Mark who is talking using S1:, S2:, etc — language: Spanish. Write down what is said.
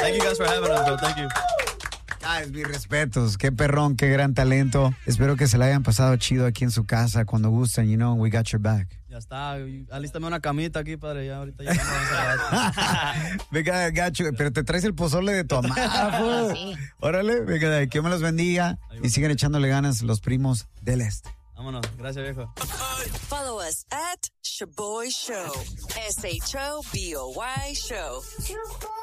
S1: Thank you guys for having us, bro. Thank you.
S2: Guys, mis respetos. Qué perrón, qué gran talento. Espero que se la hayan pasado chido aquí en su casa. Cuando gusten, we got your back.
S1: Ya está. Alístame una camita aquí, padre. Ya ahorita ya vamos a
S2: Venga, gacho, pero te traes el pozole de tu amada, pues. Sí. Órale, venga, que me los bendiga y sigan echándole ganas los primos del este.
S1: Vámonos. Gracias, viejo.
S3: Follow us at Shaboy Show. SHOBOY Show.